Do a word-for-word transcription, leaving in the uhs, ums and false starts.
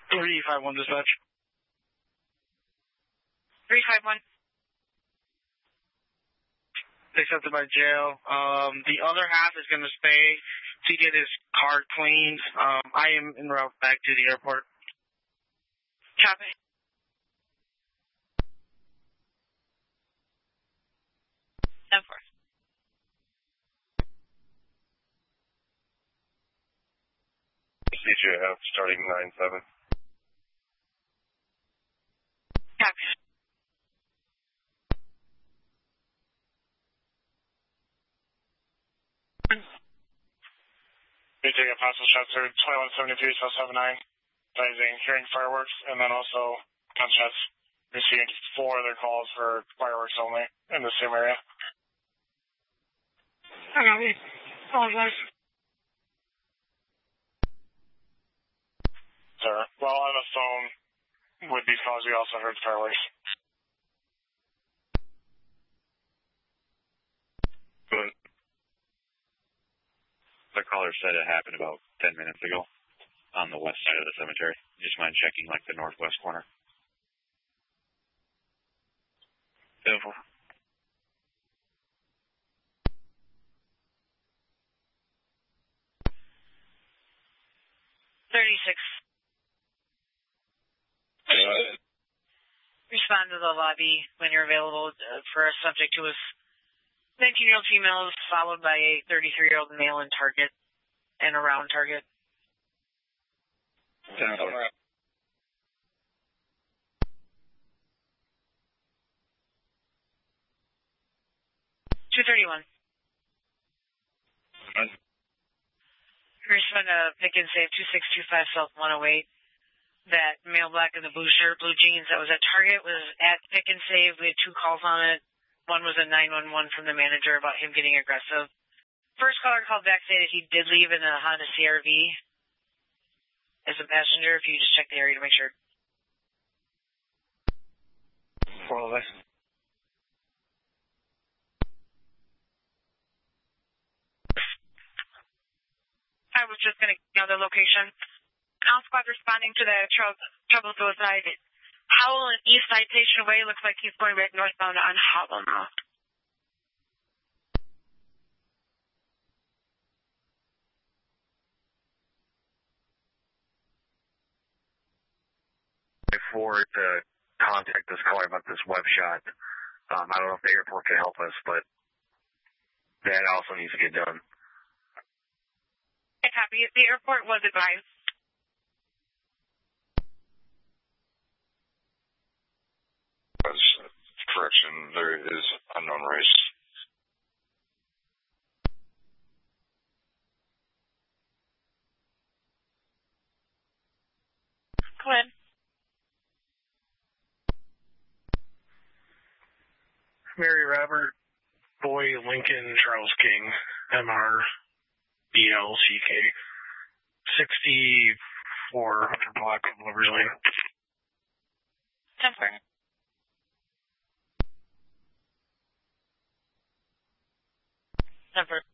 three five one dispatch. three five one. Accepted by jail. Um, the other half is going to stay to get his car cleaned. Um, I am en route back to the airport. Copy. ten four. C J F starting nine seven. Copy. We take a possible shot through twenty-one seventy-three, South seven nine, advising hearing fireworks, and then also gunshots. Receiving four other calls for fireworks only in the same area. I got it. Apologize. Sir, while on the phone with these calls, we also heard fireworks. Good. The caller said it happened about ten minutes ago on the west side of the cemetery. Just mind checking, like, the northwest corner. Beautiful. thirty-six. Uh, Respond to the lobby when you're available uh, for a subject who was nineteen-year-old female followed by a thirty-three-year-old male in Target and around Target. ten four. two thirty-one. Respond to pick and save two six two five South one oh eight. That male black in the blue shirt, blue jeans that was at Target was at pick and save. We had two calls on it. One was a nine one one from the manager about him getting aggressive. First caller called back saying that he did leave in a Honda C R V as a passenger. If you just check the area to make sure. Well, that's... I was just going to know the location. All squad responding to the tr- trouble suicide. Howell and East Citation Way looks like he's going back northbound on Howell now. For to contact this caller about this web shot, um, I don't know if the airport can help us, but that also needs to get done. I copy. The airport was advised. Correction, there is unknown race. Go ahead. Mary Robert, Boy Lincoln, Charles King, M R B L C K, sixty-four hundred block of Lovers Lane. ten four. Number.